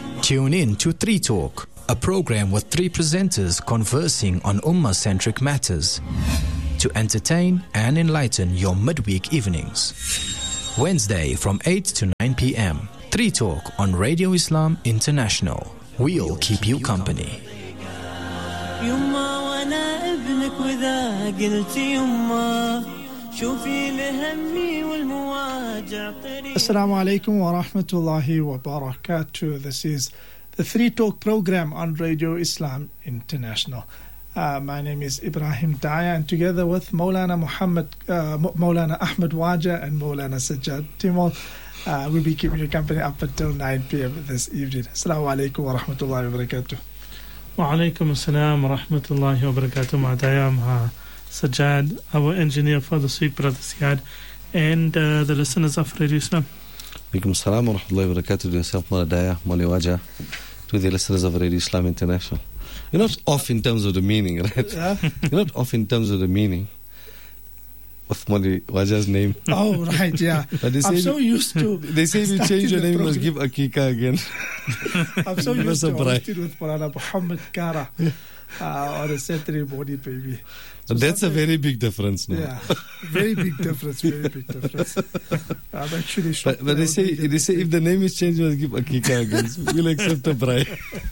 Tune in to 3 Talk, a program with 3 presenters conversing on Ummah-centric matters to entertain and enlighten your midweek evenings. Wednesday from 8 to 9 p.m. 3 Talk on Radio Islam International. We'll keep you company. Assalamu alaikum wa rahmatullahi wa barakatuh. This is the 3 Talk program on Radio Islam International. My name is Ibrahim Daya, and together with Maulana Ahmed Waja and Maulana Sajjad Timol, we'll be keeping you company up until 9 p.m. this evening. Assalamu alaikum wa rahmatullahi wa barakatuh. Wa alaikum assalam wa rahmatullahi wa barakatuh. Ma'adayam Sajjad, our engineer for this week, Brother Siad, and the listeners of Radio Islam. Alaikum assalam wa rahmatullahi wa barakatuh to yourself, Maulana Maulana Waja, to the listeners of Radio Islam International. You're not off in terms of the meaning, right? Yeah. You're not off in terms of the meaning of Maulana Waja's name. Oh, right, yeah. But I'm so used to... They say if you change your name, you must give Akika again. I'm so used to hosting with Maulana Muhammad Kara on a Saturday morning, baby. So that's a very big difference now. Yeah, very big difference, very big difference. I'm actually shocked. But they say if the name is changed, you must give Akika again. So we'll accept a bribe.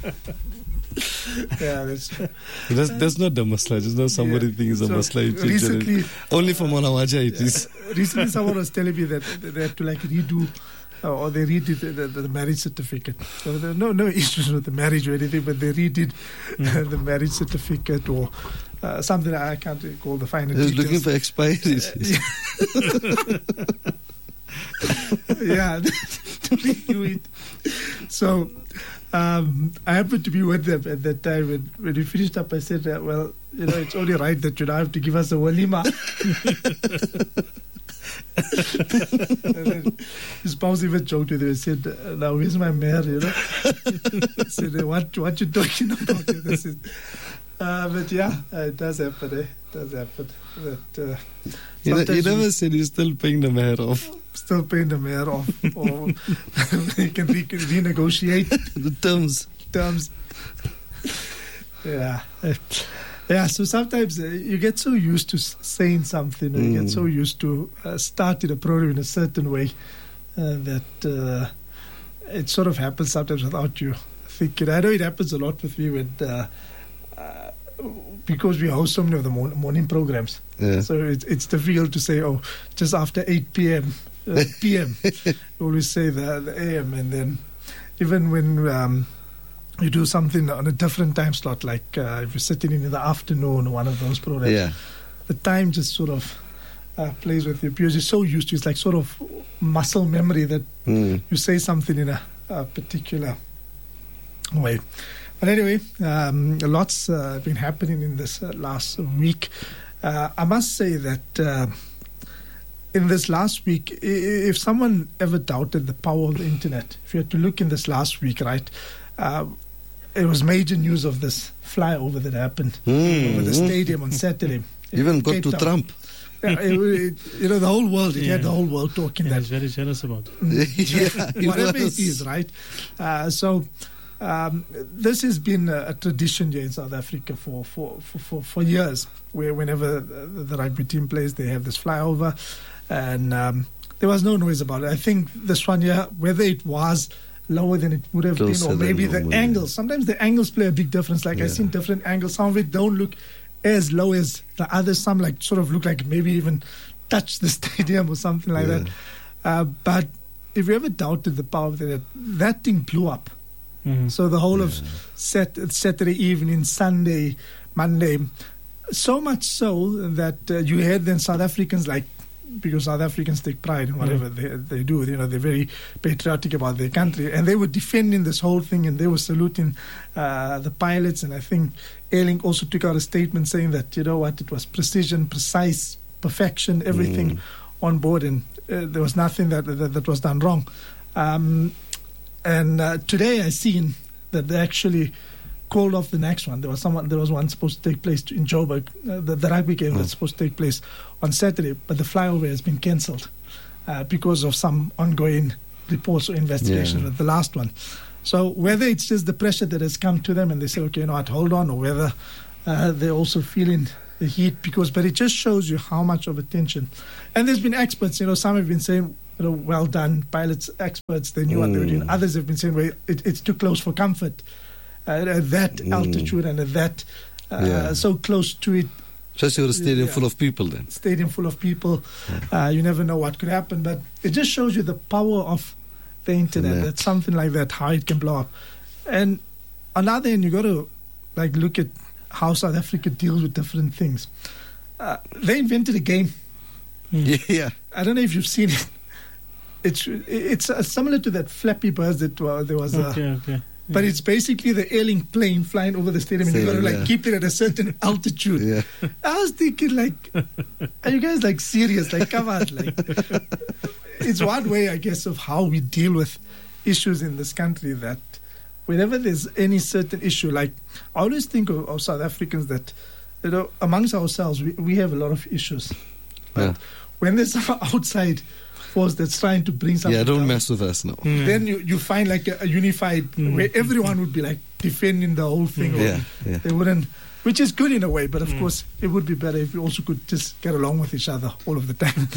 Yeah, that's true. That's not the masla. Just know somebody thinks a masla. Recently, only for Maulana Waja it is. Recently, someone was telling me that they had to like redo or they redid the marriage certificate. So there are no issues with the marriage or anything, but they redid the marriage certificate or something I can't recall the final details. Looking for expiries. Yeah, to redo it. So I happened to be with them at that time. When we finished up, I said, well, it's only right that you now have to give us a walima. And then his spouse even joked with him and said, now where's my mayor, I said, what you talking about? I said, but yeah, it does happen, It does happen. That, he never said he's still paying the mayor off. Still paying the mayor off. Or he can renegotiate the terms. Yeah. Yeah, so sometimes you get so used to saying something, or you get so used to starting a program in a certain way that it sort of happens sometimes without you thinking. I know it happens a lot with me when because we host so many of the morning programs. Yeah. So it's difficult to say, just after 8 p.m. PM. We always say the AM, and then even when you do something on a different time slot, like if you're sitting in the afternoon or one of those programs, the time just sort of plays with you because you're so used to it. It's like sort of muscle memory that you say something in a particular way. But anyway, lots been happening in this last week. I must say that in this last week, if someone ever doubted the power of the internet, if you had to look in this last week, right, it was major news of this flyover that happened over the stadium on Saturday. Even got to Trump. Yeah, the whole world, it had the whole world talking. I was very jealous about it. Whatever it is, right? So this has been a tradition here in South Africa for years, where whenever the rugby team plays, they have this flyover, and there was no noise about it. I think this one year, whether it was lower than it would have been, or maybe the angles. Sometimes the angles play a big difference. Like I've seen different angles. Some of it don't look as low as the others. Some like sort of look like maybe even touch the stadium or something like that. But if you ever doubted the power of that thing blew up. So the whole of Saturday evening, Sunday, Monday, so much so that you had then South Africans, like, because South Africans take pride in whatever they do. They're very patriotic about their country, and they were defending this whole thing, and they were saluting the pilots. And I think Airlink also took out a statement saying that, it was precision, precise, perfection, everything on board, and there was nothing that was done wrong. And today I seen that they actually called off the next one. There was one supposed to take place in Joburg, the rugby game that's supposed to take place on Saturday, but the flyover has been cancelled because of some ongoing reports or investigations with the last one. So whether it's just the pressure that has come to them and they say, okay, I'd hold on, or whether they're also feeling the heat, but it just shows you how much of attention. And there's been experts, some have been saying, well done, pilots, experts, they knew what they were doing. Others have been saying, well, it's too close for comfort at that altitude and at that, so close to it. Especially with a stadium full of people then. Stadium full of people. You never know what could happen, but it just shows you the power of the internet. That's something like that, how it can blow up. And on the other hand, you got to look at how South Africa deals with different things. They invented a game. Yeah. I don't know if you've seen it. It's similar to that Flappy Birds that there was. Okay. But it's basically the Airling plane flying over the stadium, and you got to keep it at a certain altitude. Yeah. I was thinking, are you guys serious? Come on, it's one way, I guess, of how we deal with issues in this country. That whenever there's any certain issue, I always think of South Africans that amongst ourselves we have a lot of issues, but when there's some outside force that's trying to bring something don't down, mess with us now. then you find a unified where everyone would be defending the whole thing. They wouldn't, which is good in a way, but of course it would be better if we also could just get along with each other all of the time.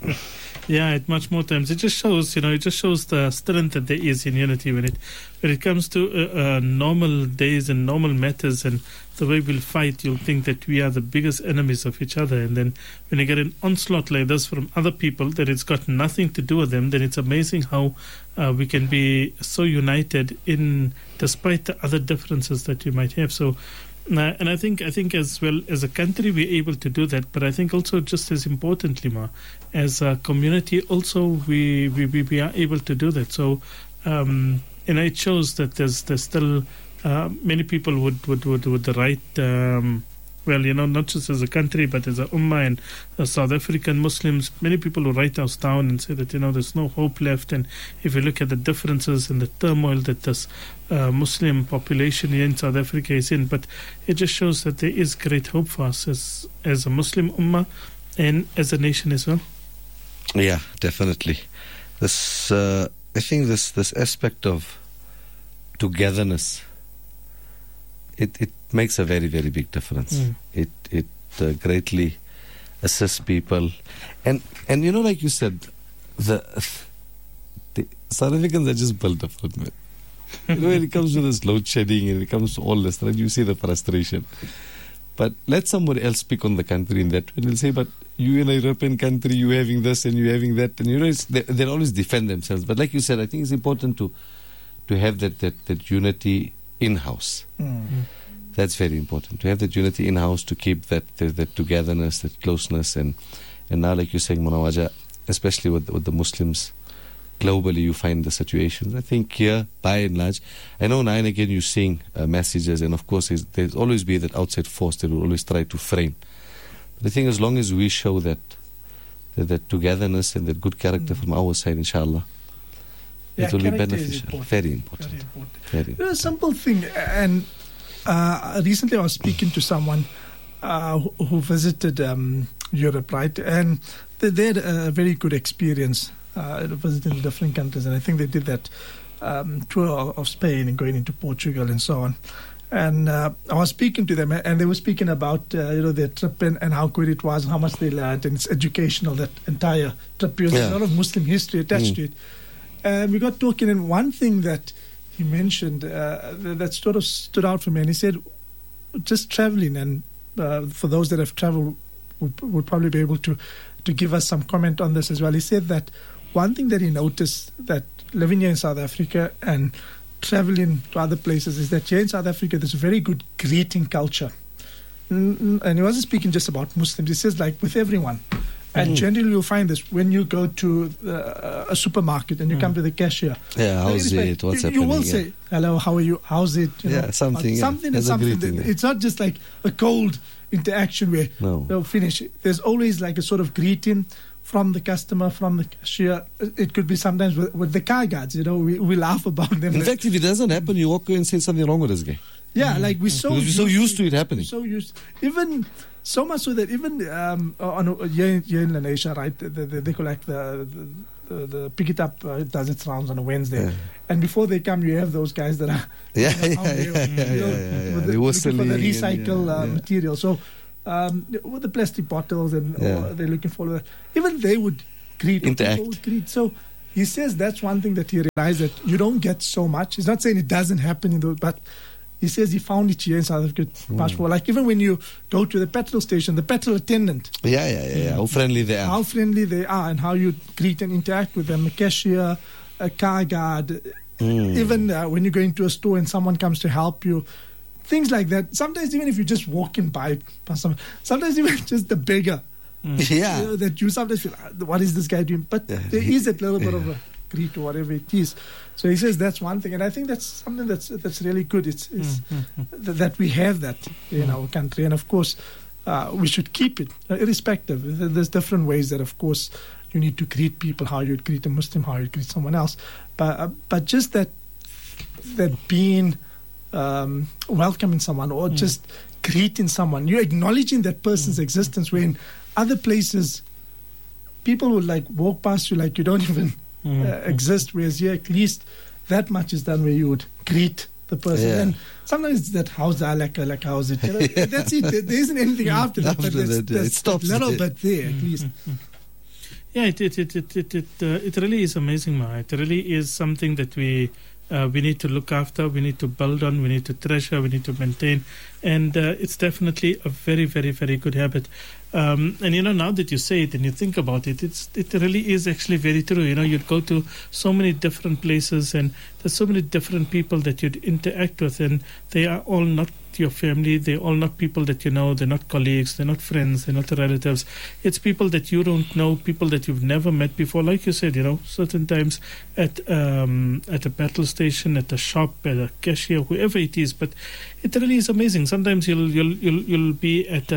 At much more times it just shows the strength that there is in unity when it comes to normal days and normal matters, and the way we'll fight, you'll think that we are the biggest enemies of each other, and then when you get an onslaught like this from other people that it's got nothing to do with them, then it's amazing how we can be so united despite the other differences that you might have. So and I think as well as a country we're able to do that, but I think also just as importantly, as a community also we are able to do that. So it shows that there's still many people would the right not just as a country but as a ummah and South African Muslims, many people will write us down and say that there's no hope left. And if you look at the differences and the turmoil that this Muslim population in South Africa is in, but it just shows that there is great hope for us as a Muslim ummah and as a nation as well. Yeah, definitely. This I think this aspect of togetherness, it makes a very, very big difference. It greatly assists people, and like you said, the South Africans are just built different, man. When it comes to this load shedding and it comes to all this, right, you see the frustration. But let somebody else speak on the country in that way, and they'll say, but you in a European country, you having this and you having that, and they'll always defend themselves. But like you said, I think it's important to have that unity in-house. That's very important, to have that unity in-house, to keep that togetherness, that closeness. And now, like you're saying, Munawaja, especially with the Muslims, globally you find the situations. I think here, by and large, I know now and again you're seeing messages, and of course there's always be that outside force that will always try to frame. But I think as long as we show that togetherness and that good character from our side, inshallah, it will be beneficial. Very important. Very important. A simple thing, and recently I was speaking to someone who visited Europe, right? And they had a very good experience visiting different countries, and I think they did that tour of Spain and going into Portugal and so on. And I was speaking to them, and they were speaking about their trip and how good it was, and how much they learned, and it's educational, that entire trip. There's a lot of Muslim history attached to it. And we got talking, and one thing that he mentioned that sort of stood out for me, and he said, just traveling, and for those that have traveled would probably be able to give us some comment on this as well. He said that one thing that he noticed, that living here in South Africa and traveling to other places, is that here in South Africa there's a very good greeting culture. And he wasn't speaking just about Muslims. He says, with everyone. And generally you'll find this when you go to a supermarket and you come to the cashier. Yeah, how's it? What's happening? You will say, hello, how are you? How's it? Something. Something is something. It's not just like a cold interaction where they'll finish. There's always a sort of greeting from the customer, from the cashier. It could be sometimes with the car guards. We laugh about them. In fact, if it doesn't happen, you walk away and say something wrong with this guy. Yeah, we're so used to it happening. So used, even so much so that even here in Lenasia, right, they collect the the Pick It Up does its rounds on a Wednesday, and before they come, you have those guys that are looking for the recycle material. So with the plastic bottles and they're looking for that. Even they would greet. Interact. So he says that's one thing that he realized, that you don't get so much. He's not saying it doesn't happen in those, but he says he found it here in South Africa much more. Like even when you go to the petrol station, the petrol attendant. How friendly they are. How friendly they are, and how you greet and interact with them. A cashier, a car guard. Even when you go into a store and someone comes to help you. Things like that. Sometimes even if you're just walking by someone, sometimes even just the beggar. That you sometimes feel, what is this guy doing? But there is a little bit of a greet or whatever it is. So he says that's one thing, and I think that's something that's really good. It's that we have that in our country, and of course we should keep it irrespective. There's different ways that, of course, you need to greet people, how you'd greet a Muslim, how you'd greet someone else, but just that being welcoming someone, or just greeting someone, you're acknowledging that person's existence. Where in other places, people would like walk past you like you don't even exist, whereas here at least that much is done, where you would greet the person. And sometimes it's that, how's that, like how's it? That's it. There isn't anything after that. But it stops a little bit there at least. Yeah, it really is amazing, Ma. It really is something that we need to look after, we need to build on, we need to treasure, we need to maintain, and it's definitely a very, very, very good habit. And now that you say it and you think about it, it really is actually very true. You'd go to so many different places, and there's so many different people that you'd interact with, and they are all not your family, they're all not people that you know, they're not colleagues, they're not friends, they're not relatives. It's people that you don't know, people that you've never met before. Like you said, certain times at a petrol station, at a shop, at a cashier, whoever it is. But it really is amazing. Sometimes you'll be at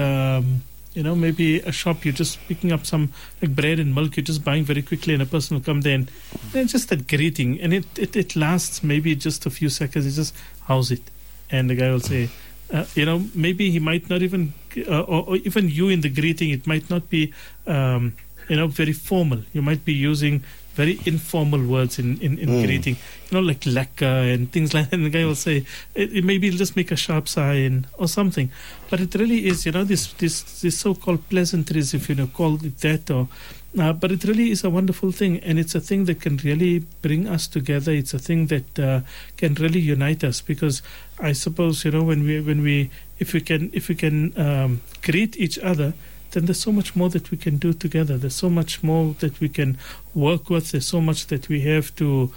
maybe a shop, you're just picking up some like bread and milk, you're just buying very quickly, and a person will come there and just that greeting, and it lasts maybe just a few seconds. It's just, how's it? And the guy will say, maybe he might not even, or even you in the greeting, it might not be, very formal. You might be using very informal words in greeting, like lekker and things like that. And the guy will say, maybe he'll just make a sharp sign or something. But it really is, this so-called pleasantries, if you call it that, but it really is a wonderful thing, and it's a thing that can really bring us together. It's a thing that can really unite us, because I suppose if we can greet each other, then there's so much more that we can do together. There's so much more that we can work with. There's so much that we have to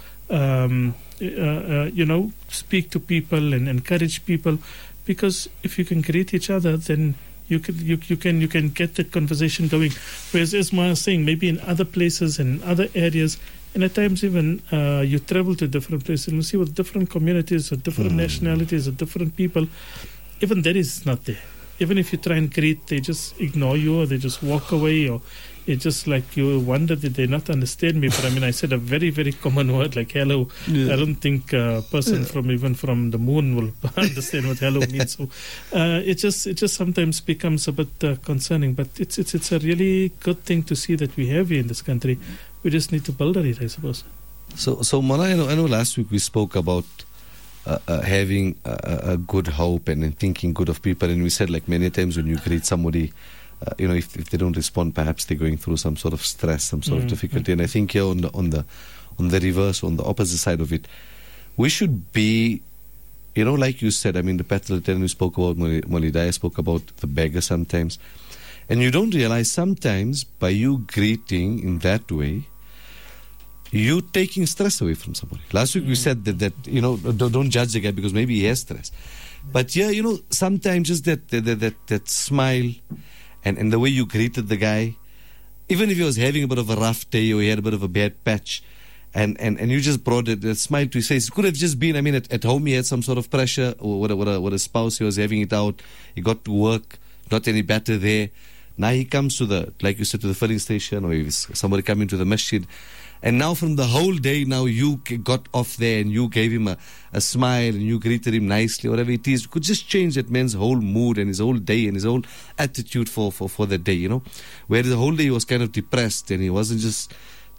speak to people and encourage people, because if you can greet each other, then you can get that conversation going. Whereas, as Ma is saying, maybe in other places and other areas, and at times even you travel to different places and you see with different communities or different nationalities or different people, even that is not there. Even if you try and greet, they just ignore you, or they just walk away, or it's just like you wonder that they not understand me. But I said a very, very common word like hello. I don't think a person from the moon will understand what hello means. So it just sometimes becomes a bit concerning. But it's a really good thing to see that we have here in this country. We just need to build on it, I suppose. So Mona, I know last week we spoke about having a good hope and thinking good of people, and we said like many times when you greet somebody, if they don't respond, perhaps they're going through some sort of stress, some sort of difficulty. And I think here on the reverse, on the opposite side of it, we should be, like you said, the petrol attendant we spoke about, Molidaya spoke about the beggar sometimes, and you don't realize sometimes by you greeting in that way, you taking stress away from somebody. Last week we said that don't judge the guy because maybe he has stress. But yeah, sometimes just that smile and the way you greeted the guy, even if he was having a bit of a rough day or he had a bit of a bad patch, and you just brought that smile to his face. It could have just been, at home he had some sort of pressure, or with a spouse he was having it out. He got to work, not any better there. Now he comes to like you said, to the filling station, or if somebody coming to the masjid. And now from the whole day, now you got off there and you gave him a smile and you greeted him nicely, whatever it is. You could just change that man's whole mood and his whole day and his whole attitude for the day, Where the whole day he was kind of depressed and he wasn't just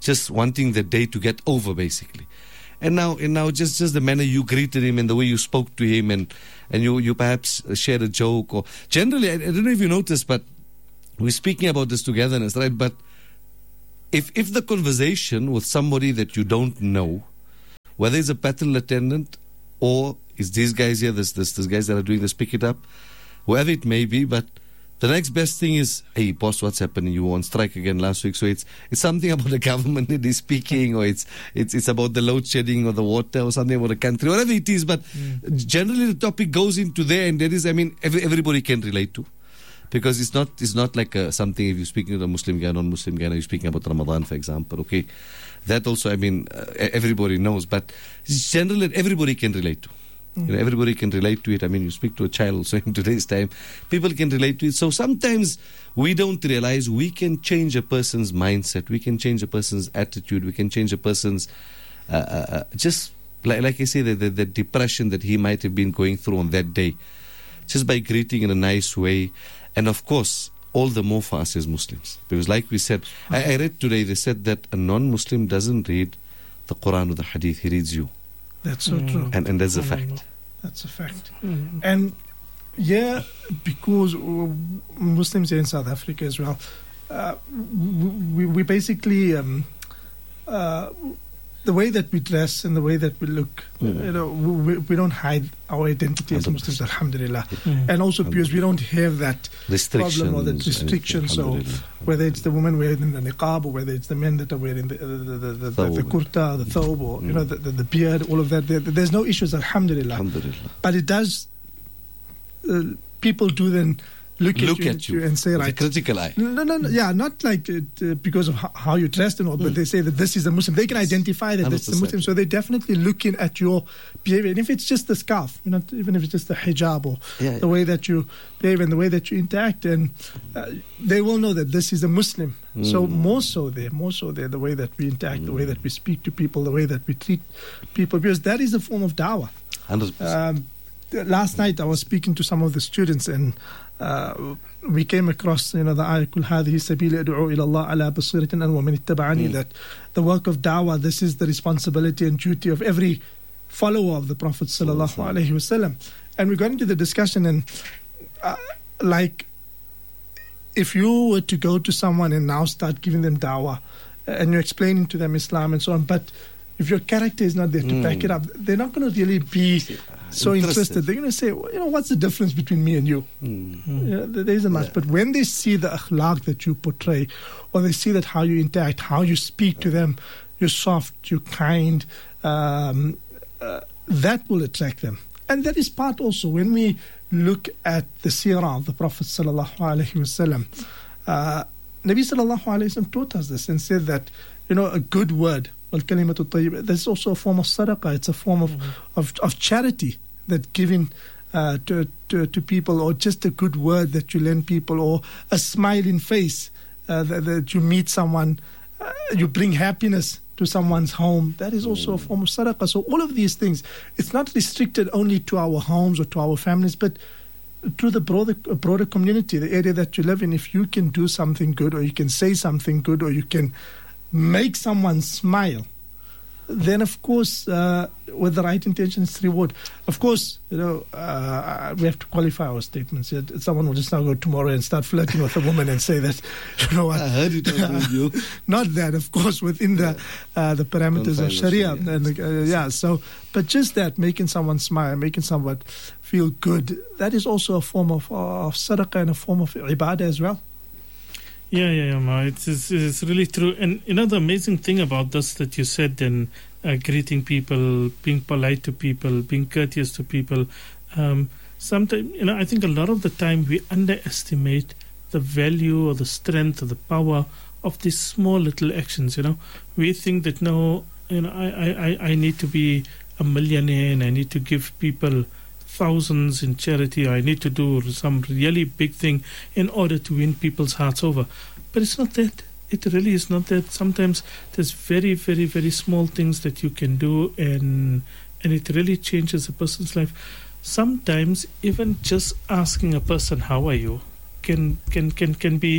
just wanting the day to get over, basically. And now just the manner you greeted him and the way you spoke to him, and you perhaps shared a joke, or generally, I don't know if you noticed, but we're speaking about this togetherness, right? But if the conversation with somebody that you don't know, whether it's a patrol attendant or it's these guys here, this guys that are doing this, pick it up, whoever it may be, but the next best thing is, hey boss, what's happening? You were on strike again last week. So it's something about the government that is speaking, or it's about the load shedding or the water or something about the country, whatever it is. But generally the topic goes into there, and that is, everybody can relate to. Because it's not like something, if you're speaking to a Muslim guy, non-Muslim guy, you're speaking about Ramadan, for example, okay? That also, everybody knows, but generally everybody can relate to. Everybody can relate to it. You speak to a child also in today's time, people can relate to it. So sometimes we don't realize we can change a person's mindset, we can change a person's attitude, we can change a person's, just like I say, the depression that he might have been going through on that day, just by greeting in a nice way. And of course, all the more for us as Muslims. Because like we said, I read today, they said that a non-Muslim doesn't read the Quran or the Hadith, he reads you. That's so true. And that's a fact. That's a fact. And because Muslims here in South Africa as well, we basically, the way that we dress and the way that we look, we don't hide our identity as Muslims, alhamdulillah. And also because we don't have that problem or that restriction. So whether it's the woman wearing the niqab, or whether it's the men that are wearing the kurta, the thawb, or the beard, all of that, there's no issues, alhamdulillah. But it does, people do then look at you and say, with right, a critical eye. No, not like because of how you're dressed and all, but they say that this is a Muslim. They can identify that this is a Muslim, so they're definitely looking at your behavior. And if it's just the scarf, even if it's just the hijab, or the way that you behave and the way that you interact, and they will know that this is a Muslim. So more so there, the way that we interact, the way that we speak to people, the way that we treat people, because that is a form of da'wah. 100%. Last night I was speaking to some of the students, and we came across the ayah Kul hadhihi sabili ad'u ila Allah ala basiratin ana wa man ittaba'ani, that the work of da'wah, this is the responsibility and duty of every follower of the Prophet sallallahu alaihi wasallam. And we got into the discussion, and like, if you were to go to someone and now start giving them da'wah and you're explaining to them Islam and so on, but if your character is not there to back it up, they're not going to really be so interested. They're going to say, what's the difference between me and you? There isn't much. But when they see the akhlaq that you portray, or they see that how you interact, how you speak to them, you're soft, you're kind, that will attract them. And that is part also, when we look at the seerah of the Prophet sallallahu alaihi wasallam, Nabi sallallahu alaihi wasallam taught us this and said that, a good word, wal-kalimatu tayyibah, that's also a form of sadaqah. It's a form of charity, that giving to people, or just a good word that you lend people, or a smiling face, that you meet someone, you bring happiness to someone's home. That is also a form of sadaqah. So all of these things, it's not restricted only to our homes or to our families, but to the broader community, the area that you live in. If you can do something good, or you can say something good, or you can make someone smile, then of course, with the right intention, it's reward. Of course, we have to qualify our statements. Someone will just now go tomorrow and start flirting with a woman and say that, I heard it on you. Not that, of course, within the parameters of Sharia. So, but just that, making someone smile, making someone feel good, that is also a form of sadaqah and a form of ibadah as well. Yeah, Ma. It's really true. And the amazing thing about this that you said, and greeting people, being polite to people, being courteous to people, sometimes, I think a lot of the time we underestimate the value or the strength or the power of these small little actions. We think that I need to be a millionaire and I need to give people thousands in charity, or I need to do some really big thing in order to win people's hearts over. But it's not that. It really is not that. Sometimes there's very, very, very small things that you can do, and it really changes a person's life. Sometimes even just asking a person, how are you, can be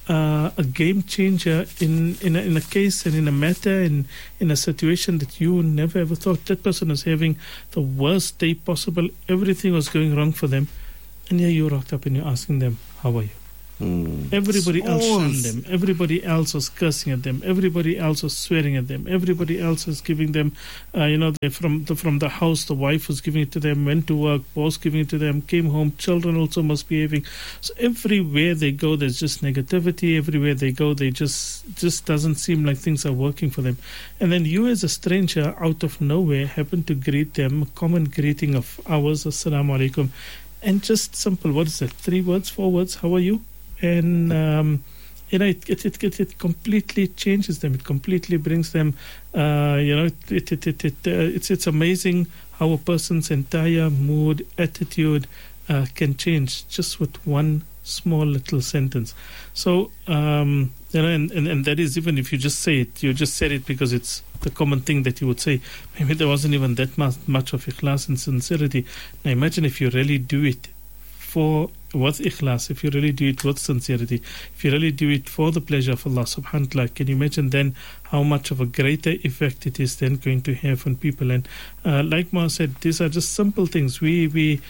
a game changer in a case and in a matter and in a situation that you never ever thought. That person was having the worst day possible. Everything was going wrong for them. And here you rocked up and you're asking them, how are you? Everybody else shunned them. Everybody else was cursing at them. Everybody else was swearing at them. Everybody else was giving them, from the house, the wife was giving it to them, went to work, boss giving it to them, came home, children also misbehaving. So everywhere they go, there's just negativity. Everywhere they go, they just doesn't seem like things are working for them. And then you as a stranger out of nowhere happen to greet them, a common greeting of ours, Assalamu alaikum. And just simple, what is that? 3 words, 4 words, how are you? And it completely changes them. It completely brings them. It's amazing how a person's entire mood, attitude can change just with one small little sentence. So and that is, even if you just say it, you just said it because it's the common thing that you would say. Maybe there wasn't even that much of ikhlas and sincerity. Now imagine if you really do it with ikhlas, if you really do it with sincerity, if you really do it for the pleasure of Allah subhanahu wa ta'ala, can you imagine then how much of a greater effect it is then going to have on people? And like Ma said, these are just simple things. We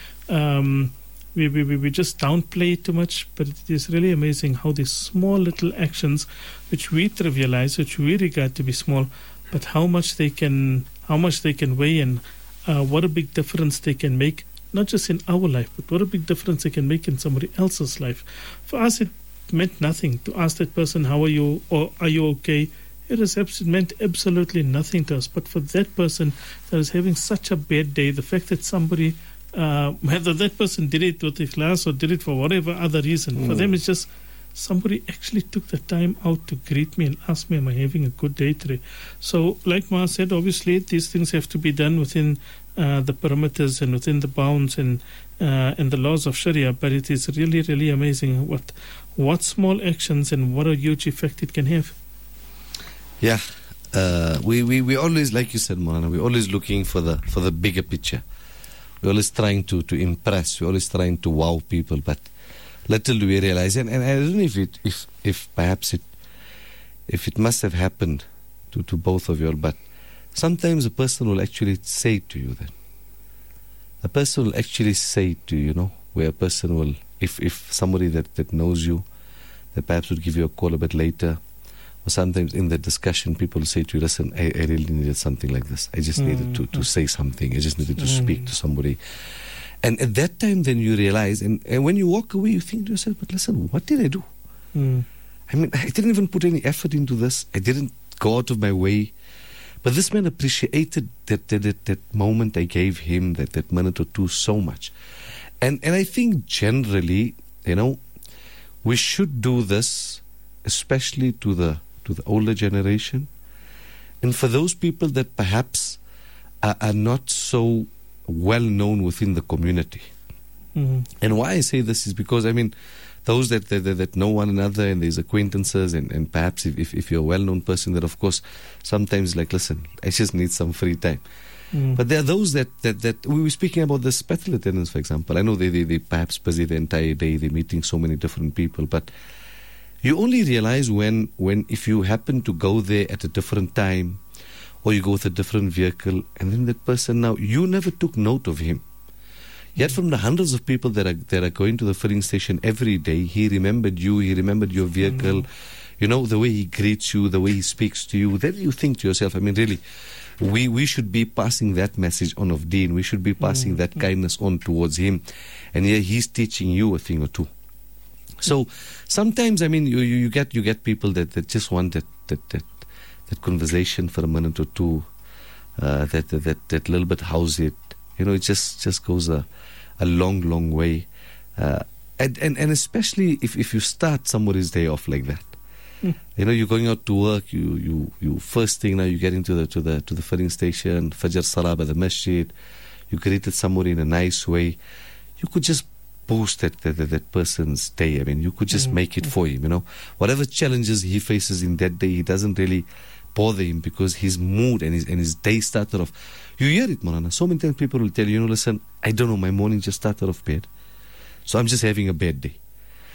just downplay it too much, but it is really amazing how these small little actions, which we trivialize, which we regard to be small, but how much they can weigh, and what a big difference they can make. Not just in our life, but what a big difference they can make in somebody else's life. For us, it meant nothing to ask that person, how are you, or are you okay? It meant absolutely nothing to us. But for that person that is having such a bad day, the fact that somebody, whether that person did it with ikhlas or did it for whatever other reason, for them it's just somebody actually took the time out to greet me and ask me, am I having a good day today? So like Ma said, obviously these things have to be done within the perimeters and within the bounds and the laws of Sharia, but it is really, really amazing what small actions and what a huge effect it can have. Yeah, we always, like you said, Maulana, we're always looking for the bigger picture. We're always trying to impress. We're always trying to wow people, but little do we realize. And I don't know if perhaps it must have happened to both of you all, but sometimes a person will actually say to you that. A person will actually say to you, where a person will, if somebody that knows you, that perhaps would give you a call a bit later, or sometimes in the discussion, people will say to you, listen, I really needed something like this. I just needed to say something. I just needed to speak to somebody. And at that time, then you realize, and when you walk away, you think to yourself, but listen, what did I do? I mean, I didn't even put any effort into this. I didn't go out of my way. But this man appreciated that moment I gave him, that minute or two, so much. And I think generally, we should do this, especially to the older generation, and for those people that perhaps are not so well known within the community. And why I say this is because, I mean, those that know one another and there's acquaintances, and perhaps if you're a well-known person, that of course sometimes like, listen, I just need some free time. But there are those that we were speaking about the special attendants, for example. I know they perhaps busy the entire day, they're meeting so many different people, but you only realize when if you happen to go there at a different time, or you go with a different vehicle, and then that person, now you never took note of him. Yet from the hundreds of people that are going to the filling station every day, he remembered you, he remembered your vehicle, the way he greets you, the way he speaks to you. Then you think to yourself, I mean, really, we should be passing that message on of Deen. We should be passing that kindness on towards him. And here he's teaching you a thing or two. So sometimes, I mean, you get people that just want that conversation for a minute or two, that little bit house it. It just goes a long way, and especially if you start somebody's day off like that. You're going out to work. You first thing, now you get into the filling station, Fajr Salah by the masjid. You greeted somebody in a nice way. You could just boost that person's day. I mean, you could just make it for him. Whatever challenges he faces in that day, he doesn't really bother him because his mood and his day started off. You hear it, Maulana. So many times people will tell you, listen, I don't know, my morning just started off bad, so I'm just having a bad day.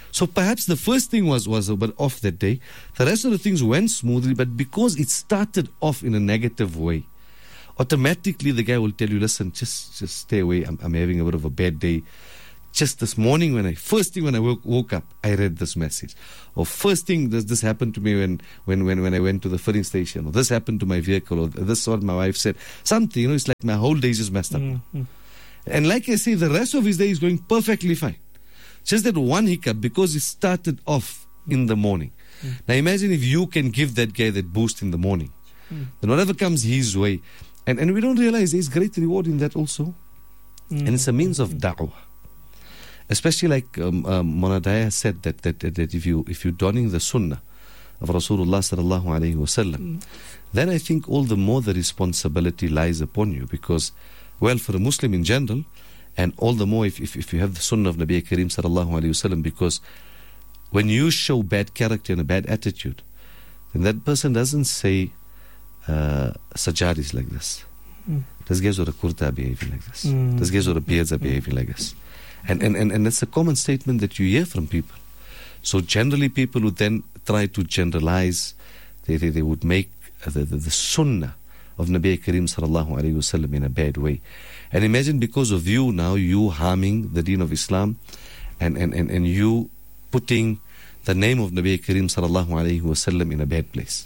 So perhaps the first thing was a bit off that day. The rest of the things went smoothly, but because it started off in a negative way, automatically the guy will tell you, listen, just stay away. I'm having a bit of a bad day. Just this morning, first thing when I woke up, I read this message. Or first thing, this happened to me when I went to the filling station. Or this happened to my vehicle. Or this is what my wife said. Something, it's like my whole day just messed up. Mm-hmm. And like I say, the rest of his day is going perfectly fine. Just that one hiccup because it started off in the morning. Now imagine if you can give that guy that boost in the morning. Then whatever comes his way. And we don't realize there's great reward in that also. And it's a means of da'wah. Especially like Monadaya said that if you're donning the sunnah of Rasulullah sallallahu alayhi wasallam, then I think all the more the responsibility lies upon you, because, well, for a Muslim in general, and all the more if you have the sunnah of Nabi Kareem sallallahu alayhi wasallam, because when you show bad character and a bad attitude, then that person doesn't say Sajjad is like this. This guys with a kurta behaving like this. This guys with a beards are behaving like this. And that's a common statement that you hear from people. So generally people would then try to generalize. They would make the sunnah of Nabi Kareem sallallahu alayhi wasallam in a bad way. And imagine because of you now, you harming the deen of Islam and you putting the name of Nabi Kareem sallallahu alayhi wasallam in a bad place.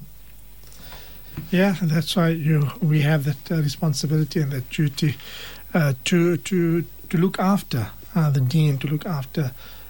Yeah, that's why we have that responsibility and that duty to look after the deen, to look after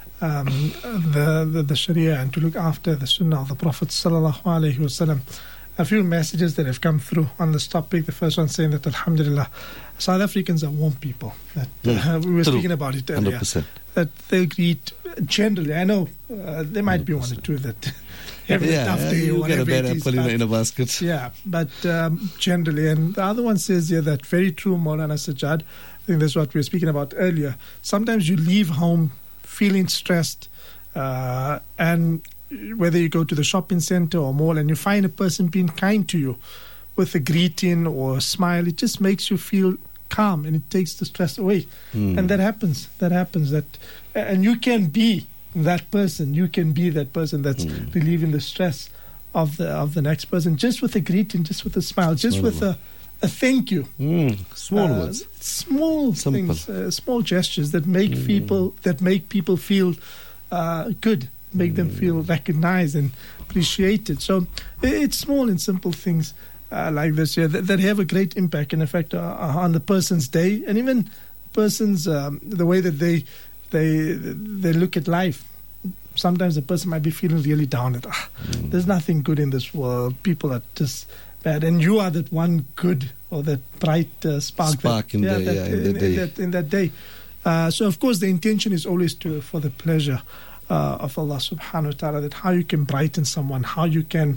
the Sharia, and to look after the Sunnah of the Prophet sallallahu alaihi wasallam. A few messages that have come through on this topic. The first one saying that Alhamdulillah, South Africans are warm people. That we were speaking about it earlier. 100%. That they greet generally. I know there might be 100%. One or two that have a tough day. You get a bad apple in a basket. Yeah, but generally. And the other one says here that very true, Maulana Sajjad. I think that's what we were speaking about earlier. Sometimes you leave home feeling stressed, and whether you go to the shopping center or mall and you find a person being kind to you with a greeting or a smile, it just makes you feel calm and it takes the stress away. And that happens. And you can be that person. You can be that person that's relieving the stress of the next person, just with a greeting, just with a smile, just with a thank you. Small words, small simple things, small gestures that make people feel good, make them feel recognized and appreciated. So it's small and simple things like this that have a great impact and effect on the person's day, and even person's the way that they look at life. Sometimes a person might be feeling really down at there's nothing good in this world. People are just bad, and you are that one good or that bright spark in that day. So of course the intention is always for the pleasure of Allah subhanahu wa ta'ala, that how you can brighten someone, how you can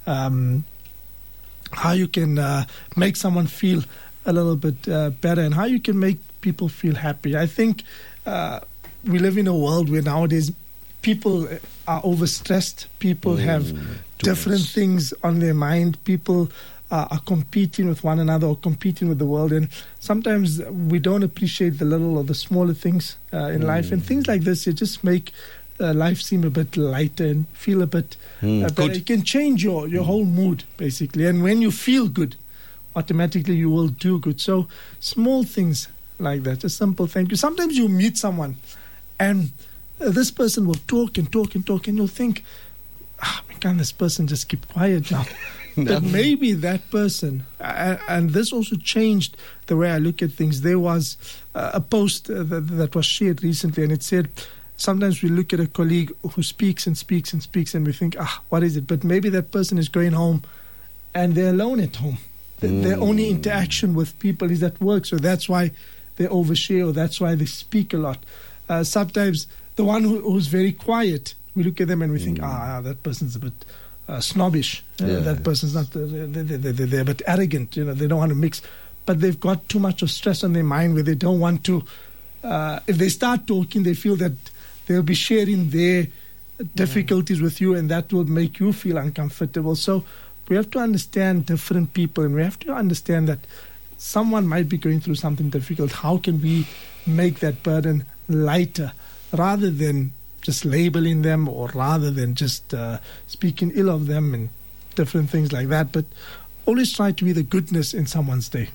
make someone feel a little bit better, and how you can make people feel happy. I think we live in a world where nowadays people are overstressed. People have different things on their mind. People are competing with one another or competing with the world, and sometimes we don't appreciate the little or the smaller things in life, and things like this just make life seem a bit lighter and feel a bit better. It can change your whole mood basically, and when you feel good, automatically you will do good. So small things like that, a simple thank you. Sometimes you meet someone and this person will talk and talk and talk, and you'll think, can this person just keep quiet now? But maybe that person, and this also changed the way I look at things. There was a post that was shared recently, and it said, sometimes we look at a colleague who speaks and speaks and speaks, and we think, what is it? But maybe that person is going home and they're alone at home. Their only interaction with people is at work, so that's why they overshare, or that's why they speak a lot. Sometimes the one who's very quiet, we look at them and we think, that person's a bit snobbish. That person's not, they're a bit arrogant, they don't want to mix. But they've got too much of stress on their mind where they don't want to, if they start talking, they feel that they'll be sharing their difficulties with you, and that will make you feel uncomfortable. So we have to understand different people, and we have to understand that someone might be going through something difficult. How can we make that burden lighter rather than just labeling them, or rather than just speaking ill of them and different things like that. But always try to be the goodness in someone's day.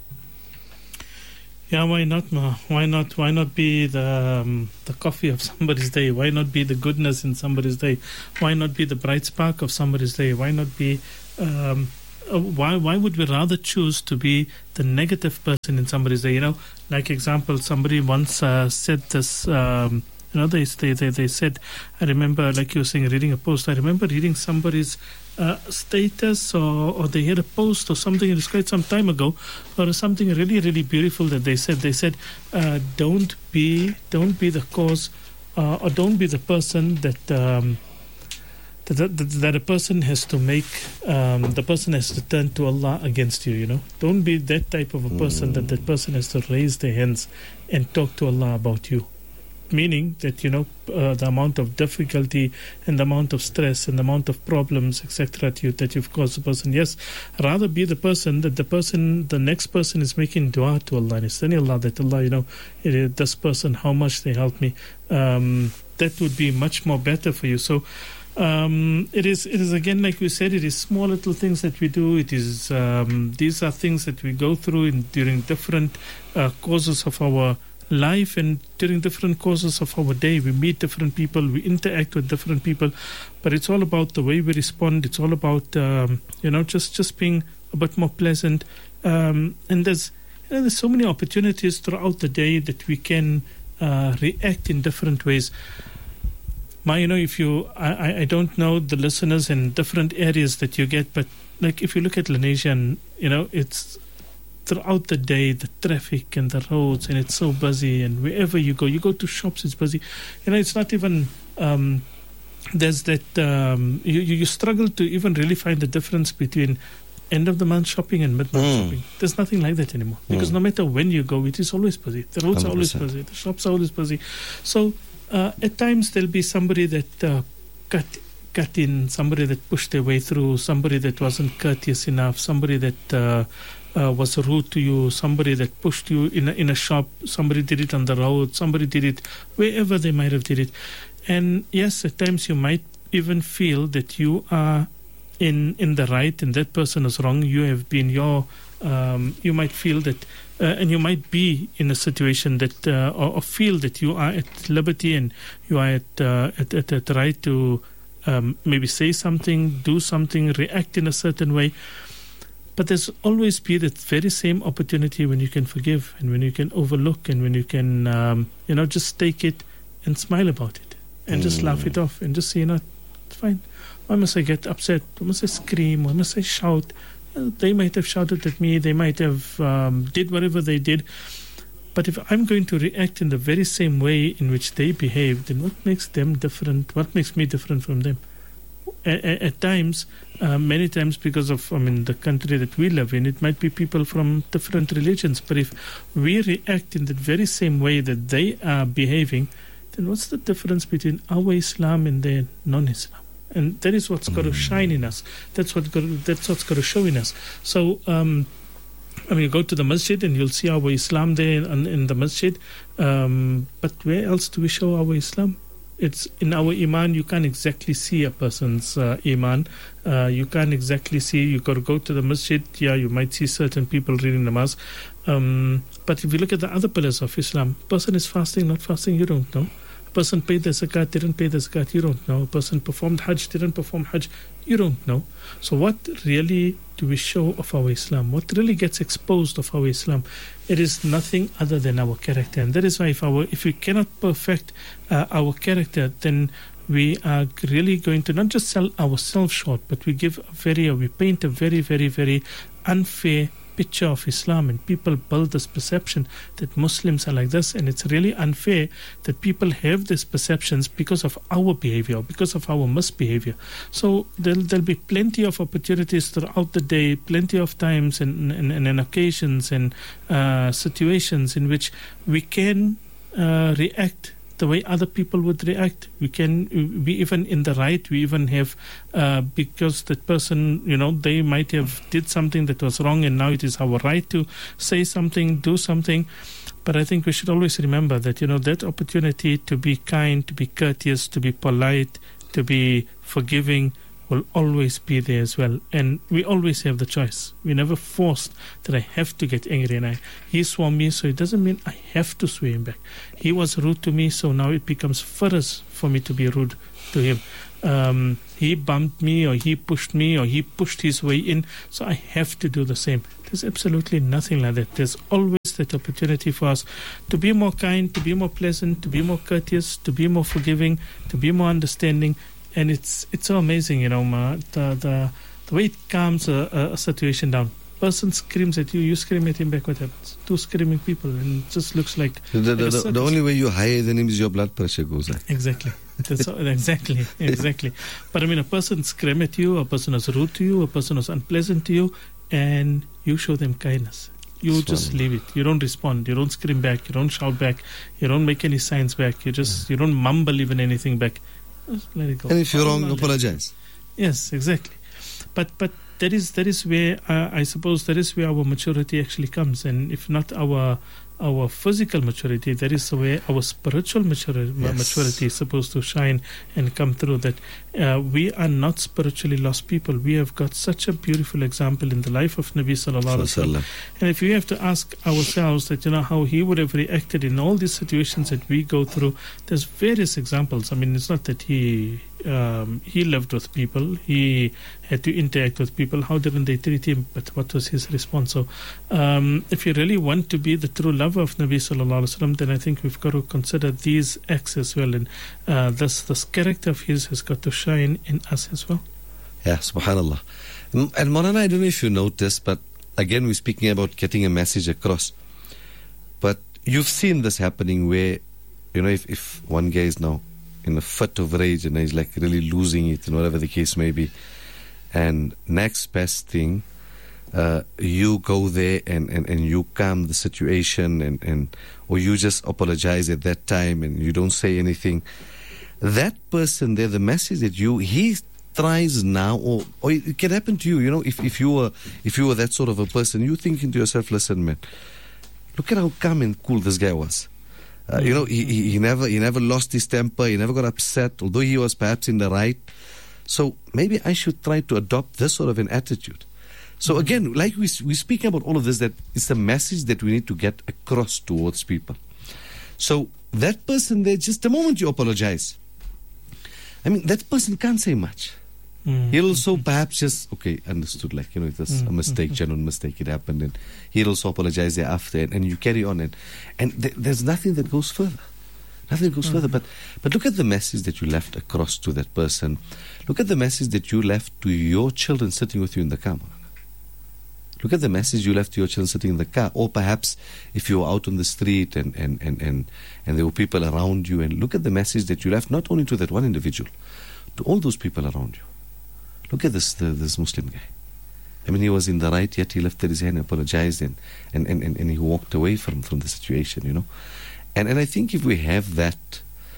Yeah, why not, Ma? Why not? Why not be the coffee of somebody's day? Why not be the goodness in somebody's day? Why not be the bright spark of somebody's day? Why not be? Why would we rather choose to be the negative person in somebody's day? Like example, somebody once said this. They said, I remember, like you were saying, reading a post. I remember reading somebody's status, or they had a post or something. It was quite some time ago, or something really, really beautiful that they said. They said, don't be the cause, or don't be the person that a person has to make. The person has to turn to Allah against you. Don't be that type of a person that person has to raise their hands and talk to Allah about you. Meaning that the amount of difficulty and the amount of stress and the amount of problems, etc., that you've caused the person. Yes, rather be the person that the next person is making dua to Allah and is telling Allah that Allah, this person, how much they helped me. That would be much more better for you. So it is again, like we said, it is small little things that we do. It is these are things that we go through during different causes of our life, and during different courses of our day. We meet different people, we interact with different people, but it's all about the way we respond. It's all about just being a bit more pleasant, and there's so many opportunities throughout the day that we can react in different ways. If you I don't know the listeners in different areas that you get, but like if you look at Lenasia, and it's throughout the day, the traffic and the roads, and it's so busy, and wherever you go to shops, it's busy. It's not even, there's that, you struggle to even really find the difference between end of the month shopping and mid-month shopping. There's nothing like that anymore, because no matter when you go, it is always busy. The roads 100%. Are always busy, the shops are always busy. So at times there'll be somebody that cut in, somebody that pushed their way through, somebody that wasn't courteous enough, somebody that was rude to you, somebody that pushed you in a shop, somebody did it on the road, somebody did it wherever they might have did it. And yes, at times you might even feel that you are in the right and that person is wrong. You have been you might feel that, and you might be in a situation that, or feel that you are at liberty and you are at the right to maybe say something, do something, react in a certain way. But there's always be that very same opportunity when you can forgive and when you can overlook and when you can, just take it and smile about it and just laugh it off and just say, it's fine. Why must I get upset? Why must I scream? Why must I shout? They might have shouted at me. They might have did whatever they did. But if I'm going to react in the very same way in which they behave, then what makes them different? What makes me different from them? At times, many times because of, the country that we live in, it might be people from different religions. But if we react in the very same way that they are behaving, then what's the difference between our Islam and their non-Islam? And that is what's got to shine in us. That's what's got to show in us. So, you go to the masjid and you'll see our Islam there in the masjid. But where else do we show our Islam? It's in our iman. You can't exactly see a person's iman. You can't exactly see. You got to go to the masjid. Yeah, you might see certain people reading namaz. But if you look at the other pillars of Islam, person is fasting, not fasting, you don't know. A person paid the zakat, didn't pay the zakat, you don't know. A person performed hajj, didn't perform hajj, you don't know. So what really do we show of our Islam? What really gets exposed of our Islam? It is nothing other than our character. And that is why if we cannot perfect our character, then we are really going to not just sell ourselves short, but we paint a very, very, very unfair picture of Islam, and people build this perception that Muslims are like this, and it's really unfair that people have these perceptions because of our behavior, because of our misbehavior. So there'll be plenty of opportunities throughout the day, plenty of times and occasions and situations in which we can react the way other people would react. We even in the right, we even have, because that person, they might have did something that was wrong, and now it is our right to say something, do something. But I think we should always remember that, that opportunity to be kind, to be courteous, to be polite, to be forgiving will always be there as well. And we always have the choice. We're never forced that I have to get angry. And he swore me, so it doesn't mean I have to swear him back. He was rude to me, so now it becomes farz for me to be rude to him. He bumped me, or he pushed me, or he pushed his way in, so I have to do the same. There's absolutely nothing like that. There's always that opportunity for us to be more kind, to be more pleasant, to be more courteous, to be more forgiving, to be more understanding. And it's so amazing, the way it calms a situation down. Person screams at you, you scream at him back, what happens? Two screaming people, and it just looks like... The only way you higher than him is your blood pressure goes up. Exactly. Exactly. But I mean, a person scream at you, a person is rude to you, a person is unpleasant to you, and you show them kindness. You just leave it. You don't respond. You don't scream back. You don't shout back. You don't make any signs back. You don't mumble even anything back. Just let it go. And if you're wrong, apologize. Yes, exactly. But that is where I suppose that is where our maturity actually comes. And if not our physical maturity, that is where our spiritual maturity is supposed to shine and come through. That we are not spiritually lost people. We have got such a beautiful example in the life of Nabi Sallallahu Alaihi Wasallam. And if we have to ask ourselves that how he would have reacted in all these situations that we go through, there's various examples. I mean, it's not that he lived with people, he had to interact with people. How didn't they treat him? But what was his response? So if you really want to be the true lover of Nabi Sallallahu Alaihi Wasallam, then I think we've got to consider these acts as well. And this character of his has got to shine in us as well. Yeah, subhanallah. And Maulana, I don't know if you noticed, but again, we're speaking about getting a message across. But you've seen this happening where, if one guy is now in a fit of rage and he's like really losing it and whatever the case may be, and next best thing, you go there and you calm the situation or you just apologize at that time and you don't say anything. That person there, the message that he tries now, or it can happen to you, if you were that sort of a person, you thinking to yourself, listen man, look at how calm and cool this guy was. He never lost his temper, he never got upset, although he was perhaps in the right. So maybe I should try to adopt this sort of an attitude. So again, like we're speaking about all of this, that it's a message that we need to get across towards people. So that person there, just the moment you apologize, I mean, that person can't say much. He'll also perhaps just, understood, like, it was a mistake, genuine mistake, it happened, and he'll also apologize thereafter, and you carry on, and there's nothing that goes further. Nothing goes further. But look at the message that you left across to that person. Look at the message that you left to your children sitting with you in the car. Look at the message you left to your children sitting in the car. Or perhaps if you were out on the street and there were people around you, and look at the message that you left not only to that one individual, to all those people around you. Look at this Muslim guy. I mean, he was in the right, yet he lifted his hand, apologized, and he walked away from the situation, And I think if we have that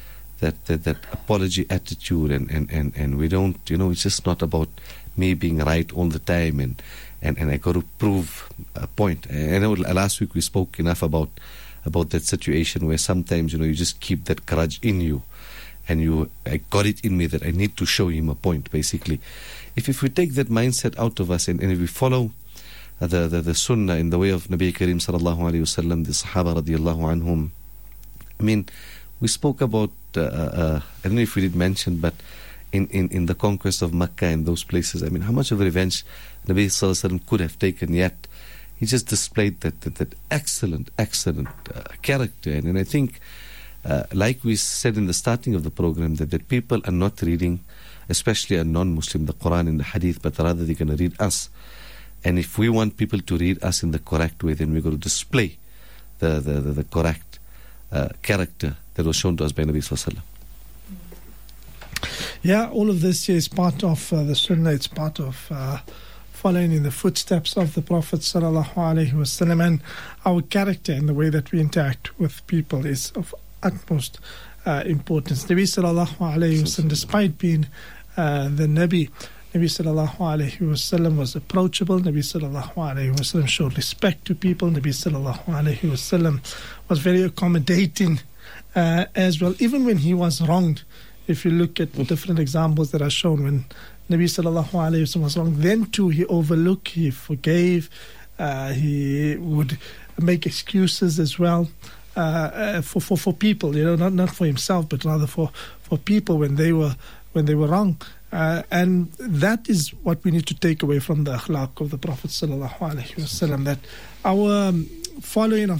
apology attitude and we don't, it's just not about me being right all the time and I got to prove a point. I know last week we spoke enough about that situation where sometimes, you just keep that grudge in you and I got it in me that I need to show him a point, basically. If we take that mindset out of us and if we follow the sunnah in the way of Nabi Kareem sallallahu alayhi wasallam, the Sahaba radiyallahu anhum, I mean, we spoke about, I don't know if we did mention, but in the conquest of Makkah and those places, I mean, how much of revenge Nabi sallallahu alayhi wasallam could have taken, yet he just displayed that excellent character. And I think, like we said in the starting of the program, that people are not reading, especially a non-Muslim, the Quran and the Hadith, but rather they're going to read us. And if we want people to read us in the correct way, then we're going to display the correct character that was shown to us by Nabi Sallallahu Alaihi Wasallam. Yeah, all of this is part of the Sunnah. It's part of following in the footsteps of the Prophet Sallallahu Alaihi Wasallam, and our character and the way that we interact with people is of utmost importance. Nabi Sallallahu Alaihi Wasallam, despite being the Nabi Nabi sallallahu alayhi wasallam was approachable. Nabi sallallahu alayhi wasallam showed respect to people. Nabi sallallahu alayhi wasallam was very accommodating as well, even when he was wronged. If you look at the different examples that are shown, when Nabi sallallahu alayhi wasallam was wrong, then too he overlooked, he forgave, he would make excuses as well for people, not for himself, but rather for people when they were wrong. And that is what we need to take away from the akhlaq of the Prophet sallallahu alaihi wasallam, that our following of